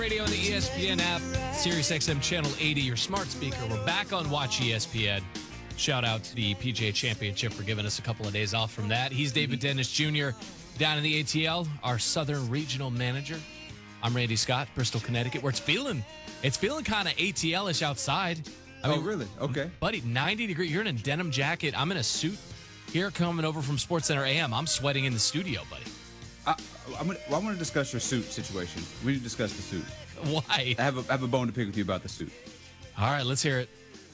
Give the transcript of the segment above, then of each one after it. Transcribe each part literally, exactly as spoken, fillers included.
Radio on the E S P N app, Sirius X M Channel eighty, your smart speaker. We're back on Watch E S P N. Shout out to the P G A Championship for giving us a couple of days off from that. He's David Dennis Junior down in the A T L, our Southern Regional Manager. I'm Randy Scott, Bristol, Connecticut, where it's feeling, it's feeling kind of A T L-ish outside. I mean, oh, really? Okay. Buddy, ninety degrees. You're in a denim jacket. I'm in a suit here coming over from SportsCenter A M. I'm sweating in the studio, buddy. I, I'm gonna, well, I want to discuss your suit situation. We need to discuss the suit. Why? I have a, I have a bone to pick with you about the suit. All right, let's hear it.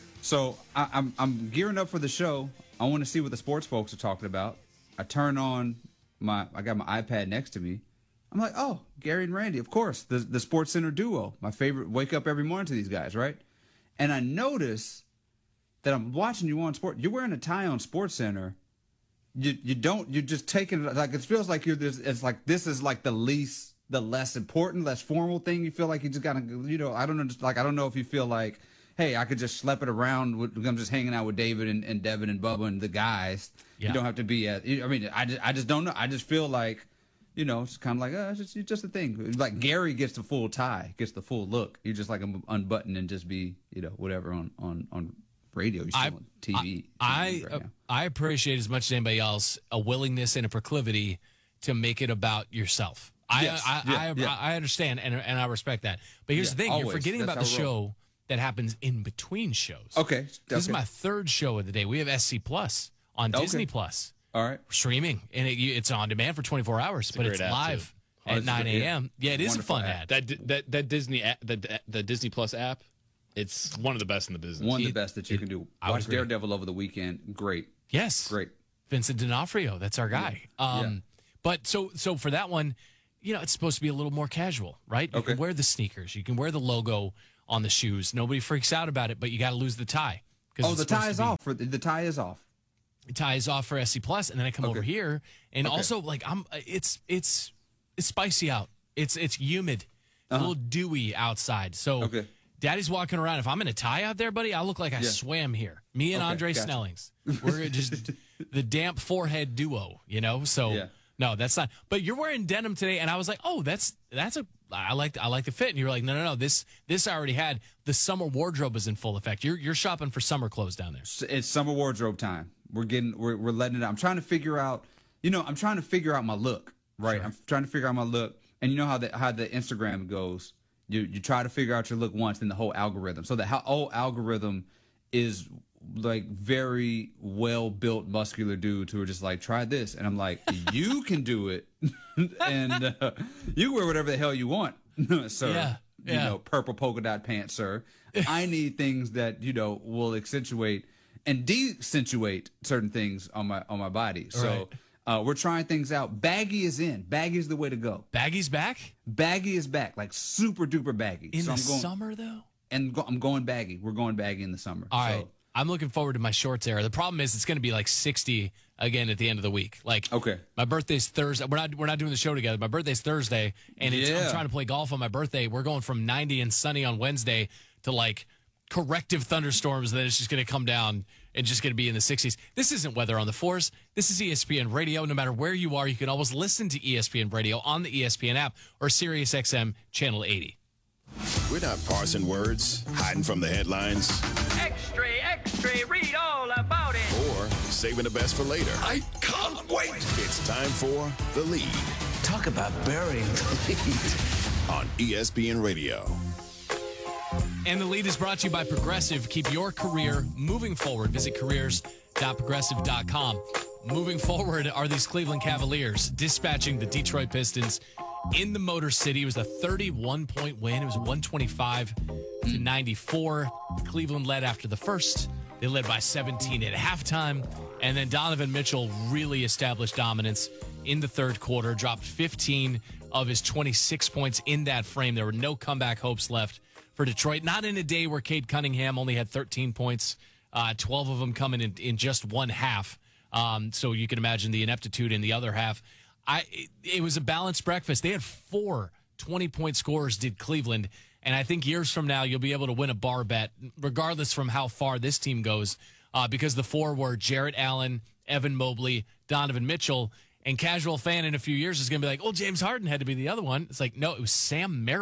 So I, I'm I'm gearing up for the show. I want to see what the sports folks are talking about. I turn on my I got my iPad next to me. I'm like, oh, Gary and Randy, of course, the the Sports Center duo. My favorite. Wake up every morning to these guys, right? And I notice that I'm watching you on sport. You're wearing a tie on Sports Center. You you don't you're just taking it like it feels like you're this. It's like this is like the least the less important, less formal thing. You feel like you just gotta you know I don't know just like I don't know if you feel like, hey, I could just schlep it around. With, I'm just hanging out with David and, and Devin and Bubba and the guys. Yeah. You don't have to be at. I mean, I just I just don't know. I just feel like, you know, it's kind of like uh, it's just, it's just a thing. Like Gary gets the full tie, gets the full look. You just like unbutton and just be you know whatever on on on. radio, you I, on T V. I T V right uh, I appreciate as much as anybody else a willingness and a proclivity to make it about yourself. I yes. I, yeah, I, yeah. I, I understand and and I respect that. But here's yeah, the thing: always. You're forgetting That's about the how we roll. show that happens in between shows. Okay, this okay. is my third show of the day. We have S C Plus on okay. Disney Plus. All right, streaming and it, it's on demand for twenty-four hours, it's but it's live too. at nine a.m. Yeah, it is a fun app. ad. That that that Disney app, the the Disney Plus app. It's one of the best in the business. One of it, the best that you it, can do. I Watch Daredevil over the weekend. Great. Yes. Great. Vincent D'Onofrio, that's our guy. Yeah. Um, yeah. But so so for that one, you know, it's supposed to be a little more casual, right? You okay. can wear the sneakers. You can wear the logo on the shoes. Nobody freaks out about it, but you got to lose the tie. Oh, the tie is off. For the, the tie is off. The tie is off for S C Plus, and then I come okay. over here, and okay. also like I'm, it's it's it's spicy out. It's it's humid, uh-huh. a little dewy outside. So. Okay. Daddy's walking around. If I'm in a tie out there, buddy, I look like I yeah. swam here. Me and okay, Andre gotcha. Snellings. We're just the damp forehead duo, you know? So, yeah. no, that's not. But you're wearing denim today, and I was like, oh, that's that's a, I like I like the fit. And you were like, no, no, no, this this I already had. The summer wardrobe is in full effect. You're you're shopping for summer clothes down there. It's summer wardrobe time. We're getting, we're, we're letting it out. I'm trying to figure out, you know, I'm trying to figure out my look, right? Sure. I'm trying to figure out my look. And you know how the, how the Instagram goes. You you try to figure out your look once, then the whole algorithm. So the whole algorithm is like very well built, muscular dudes who are just like, try this, and I'm like, you can do it, and uh, you wear whatever the hell you want, sir. Yeah, yeah. You know, purple polka dot pants, sir. I need things that you know will accentuate and de-accentuate certain things on my on my body. So. Right. Uh, we're trying things out. Baggy is in. Baggy is the way to go. Baggy's back? Baggy is back, like super duper baggy. In so the I'm going, summer, though? And go, I'm going baggy. We're going baggy in the summer. All so. right. I'm looking forward to my shorts era. The problem is it's going to be like sixty again at the end of the week. Like, okay. My birthday's Thursday. We're not we're not doing the show together. My birthday's Thursday, and it's, yeah. I'm trying to play golf on my birthday. We're going from ninety and sunny on Wednesday to like corrective thunderstorms. Then it's just going to come down and just going to be in the sixties. This isn't Weather on the Force. This is E S P N Radio. No matter where you are, you can always listen to E S P N Radio on the E S P N app or Sirius X M Channel eighty. We're not parsing words, hiding from the headlines. Extra, extra, read all about it. Or saving the best for later. I can't wait. It's time for The Lead. Talk about burying the lead. On E S P N Radio. And The Lead is brought to you by Progressive. Keep your career moving forward. Visit careers dot progressive dot com. Moving forward are these Cleveland Cavaliers dispatching the Detroit Pistons in the Motor City. It was a thirty-one point win. It was one twenty-five to ninety-four. Cleveland led after the first. They led by seventeen at halftime. And then Donovan Mitchell really established dominance in the third quarter, dropped fifteen of his twenty-six points in that frame. There were no comeback hopes left for Detroit. Not in a day where Cade Cunningham only had thirteen points, uh, twelve of them coming in, in just one half. Um, so you can imagine the ineptitude in the other half. I it, it was a balanced breakfast. They had four twenty-point scorers, did Cleveland. And I think years from now, you'll be able to win a bar bet, regardless from how far this team goes, uh, because the four were Jarrett Allen, Evan Mobley, Donovan Mitchell. And casual fan in a few years is going to be like, oh, James Harden had to be the other one. It's like, no, it was Sam Merrill.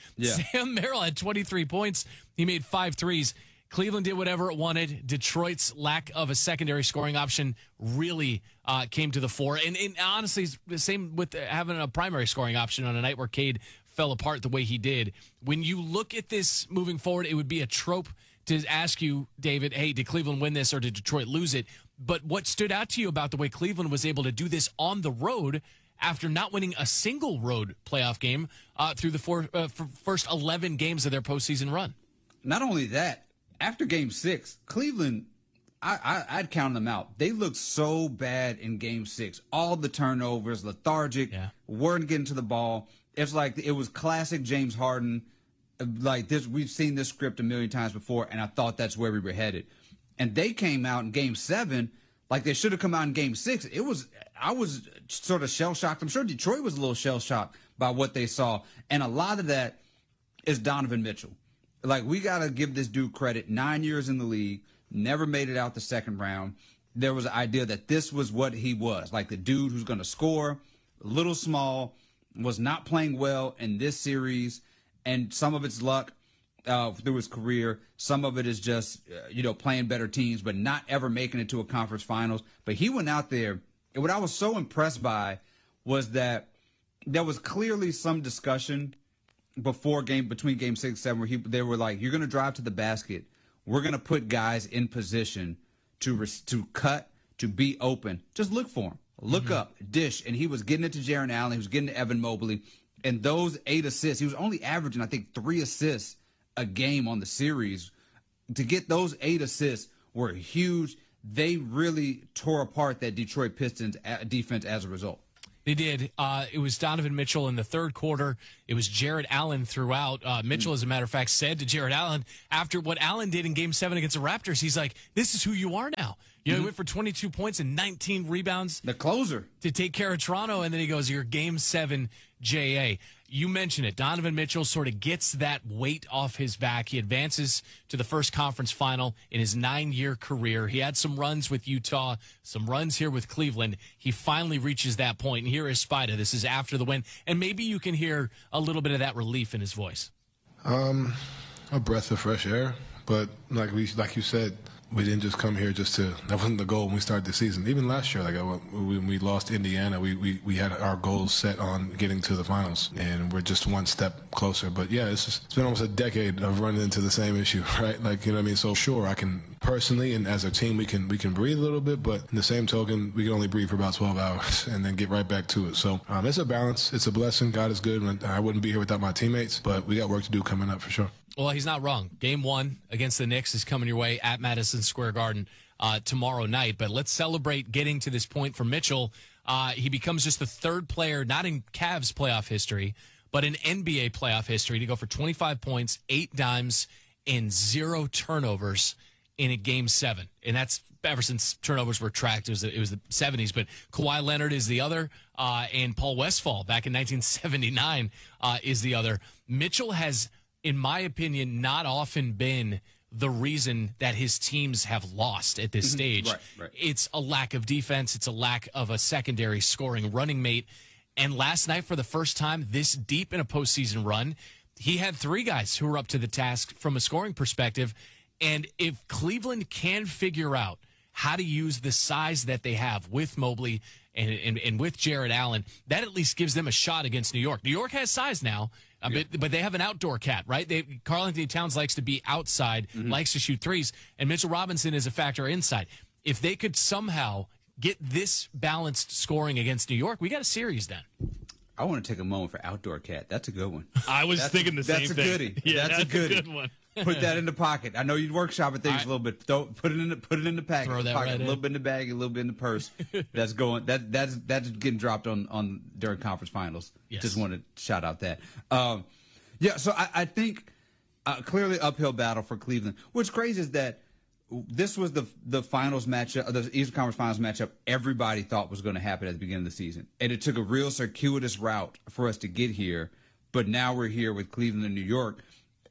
Yeah. Sam Merrill had twenty-three points. He made five threes. Cleveland did whatever it wanted. Detroit's lack of a secondary scoring option really uh, came to the fore. And, and honestly, it's the same with having a primary scoring option on a night where Cade fell apart the way he did. When you look at this moving forward, it would be a trope to ask you, David, hey, did Cleveland win this or did Detroit lose it? But what stood out to you about the way Cleveland was able to do this on the road after not winning a single road playoff game uh, through the four, uh, first eleven games of their postseason run? Not only that, after game six, Cleveland, I, I, I'd count them out. They looked so bad in game six. All the turnovers, lethargic, yeah. weren't getting to the ball. It's like it was classic James Harden. Like this, we've seen this script a million times before, and I thought that's where we were headed. And they came out in game seven like they should have come out in game six. It was, I was sort of shell-shocked. I'm sure Detroit was a little shell-shocked by what they saw. And a lot of that is Donovan Mitchell. Like, we got to give this dude credit. Nine years in the league, never made it out the second round. There was an idea that this was what he was, like the dude who's going to score, a little small, was not playing well in this series, and some of it's luck uh, through his career. Some of it is just, uh, you know, playing better teams, but not ever making it to a conference finals. But he went out there, and what I was so impressed by was that there was clearly some discussion before game, between game six and seven, where he, they were like, you're going to drive to the basket. We're going to put guys in position to res- to cut, to be open. Just look for him. Look mm-hmm. up, dish. And he was getting it to Jarrett Allen. He was getting to Evan Mobley. And those eight assists, he was only averaging, I think, three assists a game on the series. To get those eight assists were huge. They really tore apart that Detroit Pistons defense as a result. They did. Uh, it was Donovan Mitchell in the third quarter. It was Jarrett Allen throughout. Uh, Mitchell, as a matter of fact, said to Jarrett Allen after what Allen did in game seven against the Raptors, he's like, this is who you are now. You know, mm-hmm. he went for twenty-two points and nineteen rebounds. The closer. To take care of Toronto. And then he goes, you're game seven J A. You mentioned it. Donovan Mitchell sort of gets that weight off his back. He advances to the first conference final in his nine-year career. He had some runs with Utah, some runs here with Cleveland. He finally reaches that point. And here is Spida. This is after the win. And maybe you can hear a little bit of that relief in his voice. Um, a breath of fresh air. But like we, like you said, we didn't just come here just to, that wasn't the goal when we started the season. Even last year, like when we lost Indiana, we, we, we had our goals set on getting to the finals, and we're just one step closer. But yeah, it's, just, it's been almost a decade of running into the same issue, right? Like, you know what I mean? So sure, I can personally and as a team, we can we can breathe a little bit, but in the same token, we can only breathe for about twelve hours and then get right back to it. So um, it's a balance. It's a blessing. God is good. I wouldn't be here without my teammates, but we got work to do coming up for sure. Well, he's not wrong. Game one against the Knicks is coming your way at Madison Square Garden uh, tomorrow night. But let's celebrate getting to this point for Mitchell. Uh, he becomes just the third player, not in Cavs playoff history, but in N B A playoff history, to go for twenty-five points, eight dimes, and zero turnovers in a game seven. And that's ever since turnovers were tracked. It was the, it was the seventies. But Kawhi Leonard is the other, uh, and Paul Westphal back in nineteen seventy-nine uh, is the other. Mitchell has, in my opinion, not often been the reason that his teams have lost at this stage. Right, right. It's a lack of defense. It's a lack of a secondary scoring running mate. And last night, for the first time this deep in a postseason run, he had three guys who were up to the task from a scoring perspective. And if Cleveland can figure out how to use the size that they have with Mobley and, and, and with Jarrett Allen, that at least gives them a shot against New York. New York has size now, uh, yeah. but, but they have an outdoor cat, right? They, Karl-Anthony Towns likes to be outside, mm-hmm. likes to shoot threes, and Mitchell Robinson is a factor inside. If they could somehow get this balanced scoring against New York, we got a series then. I want to take a moment for outdoor cat. That's a good one. I was that's thinking a, the same that's thing. A goodie. Yeah, that's, that's a goodie. a good one. Put that in the pocket. I know you'd workshop at things I, a little bit. Don't put it in the put it in the packet. Throw that pocket, right a little in. bit in the bag, a little bit in the purse. That's going. That that's that's getting dropped on on during conference finals. Yes. Just wanted to shout out that. Um, yeah. So I, I think uh, clearly uphill battle for Cleveland. What's crazy is that this was the the finals matchup, the Eastern Conference Finals matchup everybody thought was going to happen at the beginning of the season, and it took a real circuitous route for us to get here. But now we're here with Cleveland and New York.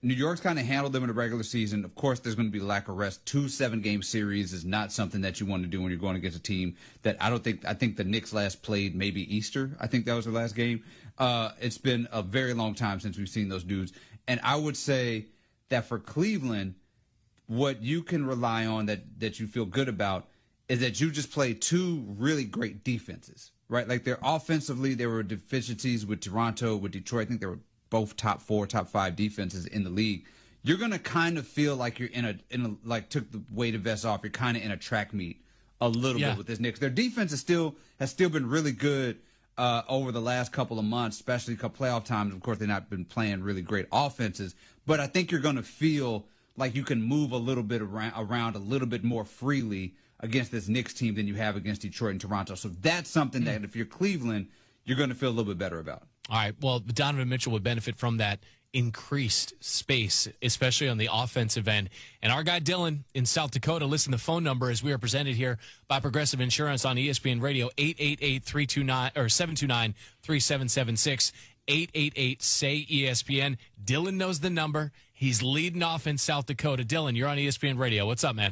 New York's kind of handled them in the regular season. Of course, there's going to be lack of rest. Two seven-game series is not something that you want to do when you're going against a team that I don't think – I think the Knicks last played maybe Easter. I think that was their last game. Uh, it's been a very long time since we've seen those dudes. And I would say that for Cleveland, what you can rely on that, that you feel good about is that you just played two really great defenses, right? Like, they're offensively, there were deficiencies with Toronto, with Detroit. I think they were both top four, top five defenses in the league. You're going to kind of feel like you're in a, in a, like, took the weighted vest off. You're kind of in a track meet a little Yeah. bit with this Knicks. Their defense is still, has still been really good uh, over the last couple of months, especially a couple playoff times. Of course, they've not been playing really great offenses, but I think you're going to feel like you can move a little bit around, around a little bit more freely against this Knicks team than you have against Detroit and Toronto. So that's something mm. that if you're Cleveland, you're going to feel a little bit better about. All right. Well, Donovan Mitchell would benefit from that increased space, especially on the offensive end. And our guy Dylan in South Dakota, listen to the phone number as we are presented here by Progressive Insurance on E S P N Radio, eight eight eight, three two nine or seven two nine, three seven seven six, eight eight eight, S A Y E S P N. Dylan knows the number. He's leading off in South Dakota. Dylan, you're on E S P N Radio. What's up, man?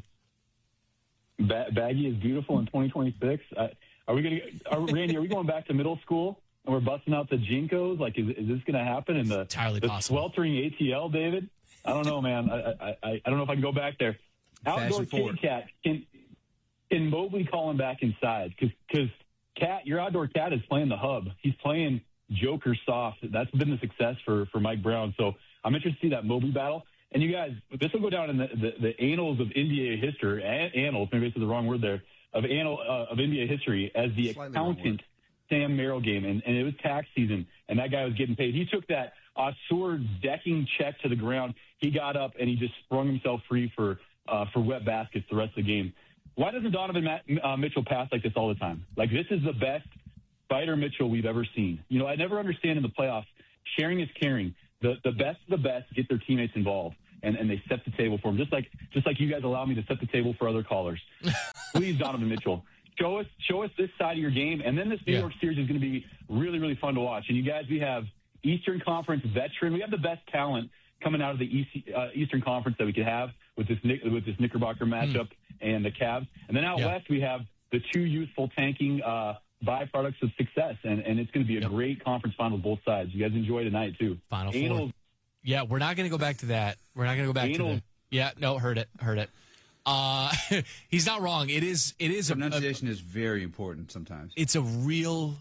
Ba- Baggy is beautiful in twenty twenty-six. Uh, are we going to, Randy, are we going back to middle school and we're busting out the Jinkos? Like, is, is this going to happen in the, entirely the possible. sweltering A T L, David? I don't know, man. I, I, I, I don't know if I can go back there. Outdoor Kitty Cat, can, can Mobley call him back inside? Because, Cat, your outdoor cat is playing the hub. He's playing Joker soft. That's been the success for, for Mike Brown. So I'm interested to see that Mobley battle. And you guys, this will go down in the, the, the annals of N B A history, annals, maybe this is the wrong word there, of annal, uh, of N B A history as the Slightly accountant Sam Merrill game. And, and it was tax season, and that guy was getting paid. He took that Osur decking check to the ground. He got up, and he just sprung himself free for uh, for wet baskets the rest of the game. Why doesn't Donovan Matt, uh, Mitchell pass like this all the time? Like, this is the best Spider Mitchell we've ever seen. You know, I never understand in the playoffs, sharing is caring. The the best of the best get their teammates involved, and, and they set the table for them, just like just like you guys allow me to set the table for other callers. Please, Donovan Mitchell, show us show us this side of your game, and then this New yeah. York series is going to be really, really fun to watch. And you guys, we have Eastern Conference veteran. We have the best talent coming out of the East, uh, Eastern Conference that we could have with this with this Knickerbocker matchup mm. and the Cavs. And then out yeah. west, we have the two youthful tanking uh, byproducts of success, and, and it's going to be a yep. great conference final both sides. You guys enjoy tonight, too. Final Anal, four. Yeah, we're not going to go back to that. We're not going to go back Anal. to that. Yeah, no, heard it, heard it. Uh, he's not wrong. It is, it is. Pronunciation a, a, is very important sometimes. It's a real,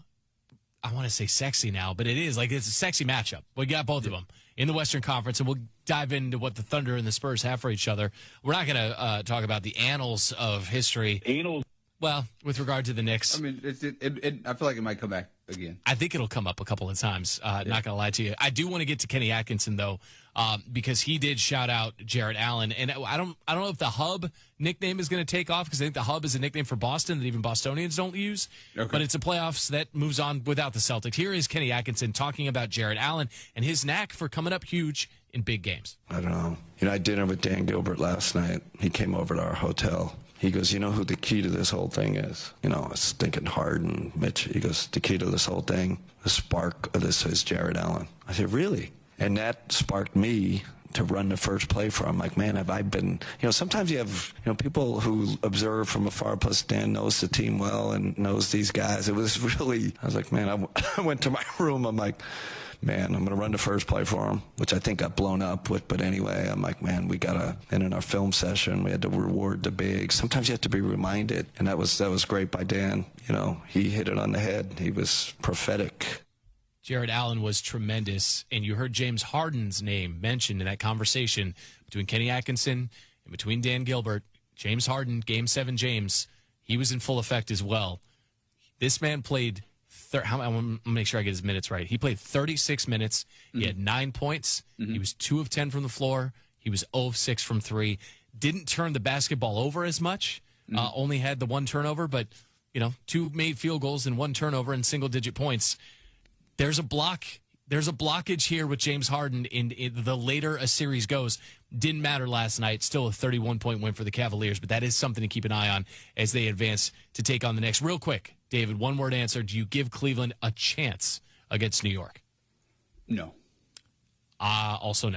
I want to say sexy now, but it is. Like, it's a sexy matchup. We got both yeah. of them in the Western Conference, and we'll dive into what the Thunder and the Spurs have for each other. We're not going to uh, talk about the annals of history. Annals. Well, with regard to the Knicks. I mean, it, it, it, it, I feel like it might come back again. I think it'll come up a couple of times. Uh, yeah. Not going to lie to you. I do want to get to Kenny Atkinson, though, um, because he did shout out Jarrett Allen. And I don't I don't know if the Hub nickname is going to take off, because I think the Hub is a nickname for Boston that even Bostonians don't use. Okay. But it's a playoffs that moves on without the Celtics. Here is Kenny Atkinson talking about Jarrett Allen and his knack for coming up huge in big games. I don't know. You know, I had dinner with Dan Gilbert last night. He came over to our hotel. He goes, you know who the key to this whole thing is? You know, I was thinking Harden, Mitch. He goes, the key to this whole thing, the spark of this is Jarrett Allen. I said, really? And that sparked me to run the first play for him. Like, man, have I been, you know, sometimes you have, you know, people who observe from afar, plus Dan knows the team well and knows these guys. It was really, I was like, man, I, w- I went to my room. I'm like, man, I'm going to run the first play for him, which I think got blown up with. But anyway, I'm like, man, we got to, and in our film session, we had to reward the big. Sometimes you have to be reminded. And that was, that was great by Dan. You know, he hit it on the head. He was prophetic. Jarrett Allen was tremendous. And you heard James Harden's name mentioned in that conversation between Kenny Atkinson and between Dan Gilbert. James Harden, Game seven James, he was in full effect as well. This man played Thir- how, I want to make sure I get his minutes right. He played thirty-six minutes. He mm-hmm. had nine points. Mm-hmm. He was two of ten from the floor. He was zero of six from three. Didn't turn the basketball over as much. Mm-hmm. Uh, only had the one turnover, but, you know, two made field goals and one turnover and single-digit points. There's a block. There's a blockage here with James Harden in, in the later a series goes. Didn't matter last night. Still a thirty-one point win for the Cavaliers, but that is something to keep an eye on as they advance to take on the Knicks. Real quick, David, one-word answer. Do you give Cleveland a chance against New York? No. Uh, also no.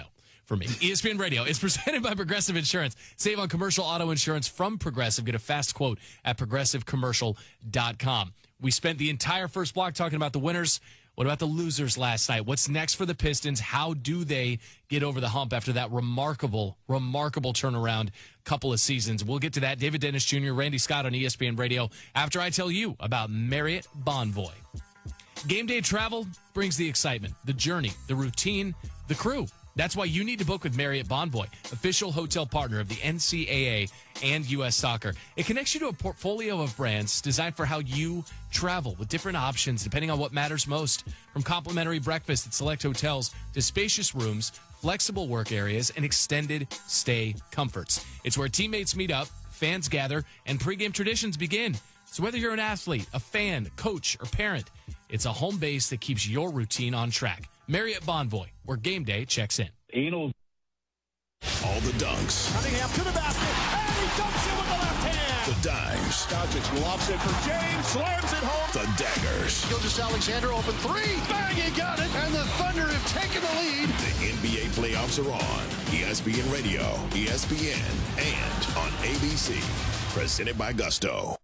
for me. E S P N Radio is presented by Progressive Insurance. Save on commercial auto insurance from Progressive. Get a fast quote at progressive commercial dot com. We spent the entire first block talking about the winners. What about the losers last night? What's next for the Pistons? How do they get over the hump after that remarkable, remarkable turnaround couple of seasons? We'll get to that. David Dennis Junior, Randy Scott on E S P N Radio after I tell you about Marriott Bonvoy. Game day travel brings the excitement, the journey, the routine, the crew. That's why you need to book with Marriott Bonvoy, official hotel partner of the N C double A and U S Soccer. It connects you to a portfolio of brands designed for how you travel with different options depending on what matters most. From complimentary breakfast at select hotels to spacious rooms, flexible work areas, and extended stay comforts. It's where teammates meet up, fans gather, and pregame traditions begin. So whether you're an athlete, a fan, coach, or parent, it's a home base that keeps your routine on track. Marriott Bonvoy, where game day checks in. Anal. All the dunks. Cunningham to the basket, and he dunks it with the left hand. The dimes. Doncic lobs it for James, slams it home. The daggers. Gilgeous-Alexander open three. Bang, he got it. And the Thunder have taken the lead. The N B A playoffs are on. E S P N Radio, E S P N, and on A B C. Presented by Gusto.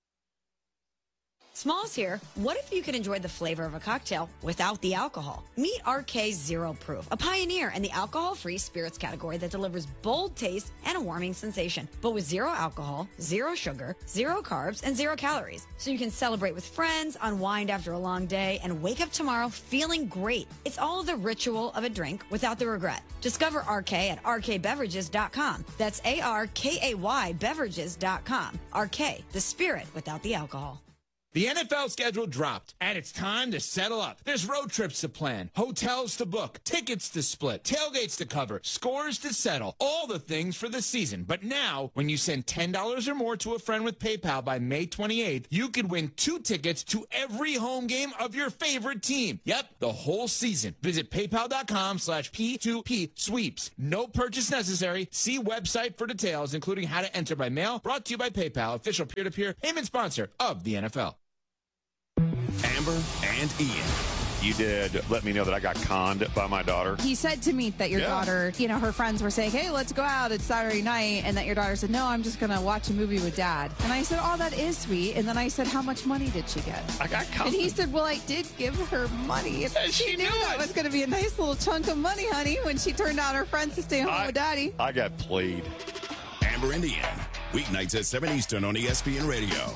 Smalls here. What if you could enjoy the flavor of a cocktail without the alcohol? Meet R K Zero Proof, a pioneer in the alcohol-free spirits category that delivers bold taste and a warming sensation, but with zero alcohol, zero sugar, zero carbs, and zero calories. So you can celebrate with friends, unwind after a long day, and wake up tomorrow feeling great. It's all the ritual of a drink without the regret. Discover R K at R K beverages dot com. That's A R K A Y beverages dot com. R K, the spirit without the alcohol. The N F L schedule dropped, and it's time to settle up. There's road trips to plan, hotels to book, tickets to split, tailgates to cover, scores to settle, all the things for the season. But now, when you send ten dollars or more to a friend with PayPal by May twenty-eighth, you could win two tickets to every home game of your favorite team. Yep, the whole season. Visit paypal.com slash P2P sweeps. No purchase necessary. See website for details, including how to enter by mail. Brought to you by PayPal, official peer-to-peer payment sponsor of the N F L. Amber and Ian. You did let me know that I got conned by my daughter. He said to me that your yeah. daughter, you know, her friends were saying, hey, let's go out. It's Saturday night. And that your daughter said, no, I'm just going to watch a movie with Dad. And I said, oh, that is sweet. And then I said, how much money did she get? I got conned. And he said, well, I did give her money. And she, she knew that it. was going to be a nice little chunk of money, honey, when she turned down her friends to stay home I, with Daddy. I got played. Amber and Ian. Weeknights at seven Eastern on E S P N Radio.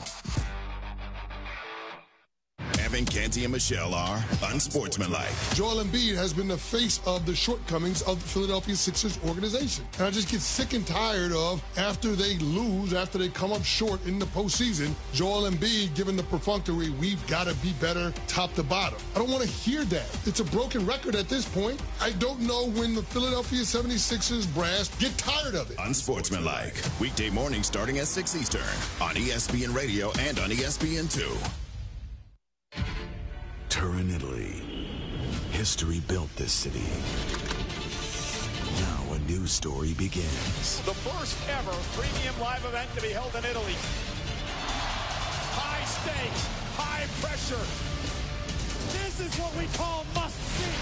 Evan, Canty, and Michelle are unsportsmanlike. Joel Embiid has been the face of the shortcomings of the Philadelphia Sixers organization. And I just get sick and tired of, after they lose, after they come up short in the postseason, Joel Embiid giving the perfunctory, we've got to be better top to bottom. I don't want to hear that. It's a broken record at this point. I don't know when the Philadelphia seventy-sixers brass get tired of it. Unsportsmanlike. Weekday morning starting at six Eastern on E S P N Radio and on E S P N two. Turin, Italy. History built this city. Now a new story begins. The first ever premium live event to be held in Italy. High stakes, high pressure. This is what we call must see.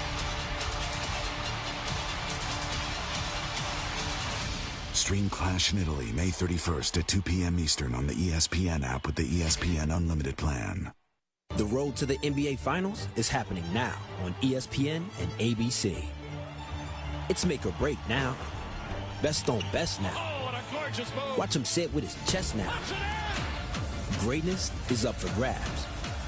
Stream Clash in Italy May thirty-first at two p.m. Eastern on the E S P N app with the E S P N Unlimited plan. The road to the N B A Finals is happening now on E S P N and A B C. It's make or break now. Best on best now. Oh, what a gorgeous move. Watch him say it with his chest now. Greatness is up for grabs.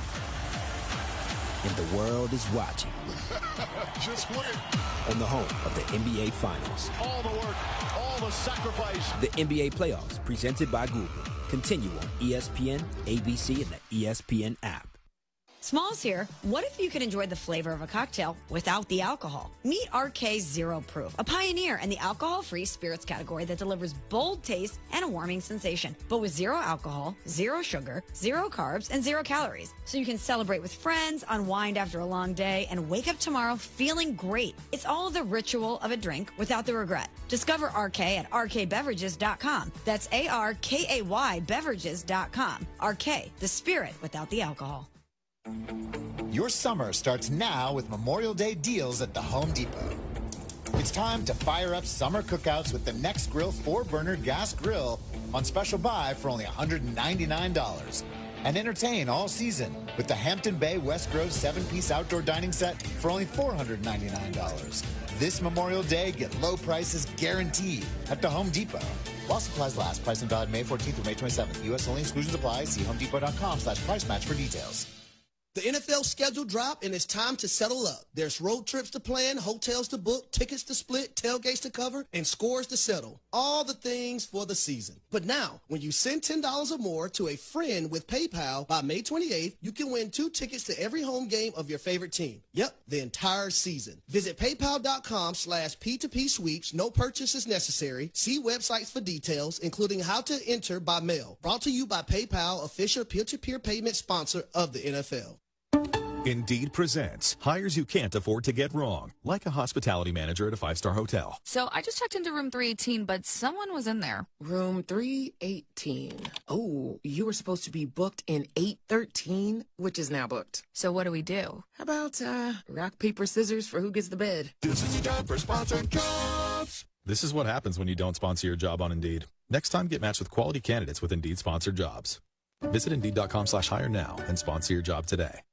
And the world is watching. Just win. On the home of the N B A Finals. All the work, all the sacrifice. The N B A Playoffs, presented by Google. Continue on E S P N, A B C, and the E S P N app. Smalls here. What if you could enjoy the flavor of a cocktail without the alcohol? Meet R K Zero Proof, a pioneer in the alcohol-free spirits category that delivers bold taste and a warming sensation, but with zero alcohol, zero sugar, zero carbs, and zero calories. So you can celebrate with friends, unwind after a long day, and wake up tomorrow feeling great. It's all the ritual of a drink without the regret. Discover R K at R K beverages dot com. That's A R K A Y beverages dot com. R K, the spirit without the alcohol. Your summer starts now with Memorial Day deals at the Home Depot. It's time to fire up summer cookouts with the Next Grill four-burner gas grill on special buy for only one hundred ninety-nine dollars. And entertain all season with the Hampton Bay West Grove seven-piece outdoor dining set for only four hundred ninety-nine dollars. This Memorial Day, get low prices guaranteed at the Home Depot. While supplies last, price and valid May fourteenth through May twenty-seventh. U S only, exclusions apply. See homedepot.com slash price match for details. The N F L schedule dropped, and it's time to settle up. There's road trips to plan, hotels to book, tickets to split, tailgates to cover, and scores to settle. All the things for the season. But now, when you send ten dollars or more to a friend with PayPal by May twenty-eighth, you can win two tickets to every home game of your favorite team. Yep, the entire season. Visit paypal.com slash P2P sweeps. No purchases necessary. See websites for details, including how to enter by mail. Brought to you by PayPal, official peer-to-peer payment sponsor of the N F L. Indeed presents hires you can't afford to get wrong, like a hospitality manager at a five-star hotel. So I just checked into room three eighteen, but someone was in there. Room three eighteen. Oh, you were supposed to be booked in eight thirteen, which is now booked. So what do we do? How about uh, rock, paper, scissors for who gets the bed? This is time for sponsored jobs. This is what happens when you don't sponsor your job on Indeed. Next time, get matched with quality candidates with Indeed sponsored jobs. Visit Indeed.com slash hire now and sponsor your job today.